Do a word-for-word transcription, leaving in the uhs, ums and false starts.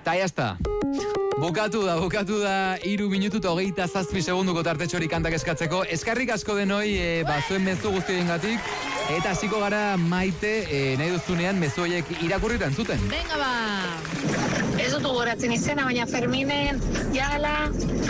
Ta jazta. Bukatu da, bukatu da, iru minutu eta hogeita zazpi segunduko tartetxori kantak eskatzeko. Eskarrik asko denoi, e, ba, zuen mezu guztien gatik. Eta hasiko gara Maite, e, nahi duzunean mezu horiek irakurritan zuten. Venga ba! Ez dut gogoratzen izena, baina Ferminen, jala...